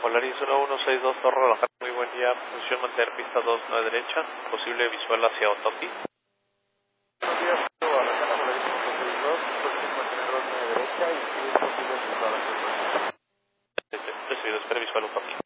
Polaris 1162 Torre Relajada, muy buen día. Función mantener pista 2, 9 derecha. Posible visual hacia Otopi. Buenos días, Barracana Polaris 1162, posición mantener 2, 9 derecha y si es posible visual hacia Otopi. Recibido, espera visual Otopi.